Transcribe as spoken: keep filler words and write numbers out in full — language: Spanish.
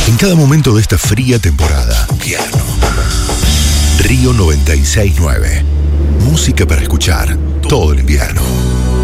En cada momento de esta fría temporada. Invierno. Río noventa y seis punto nueve. Música para escuchar todo el invierno.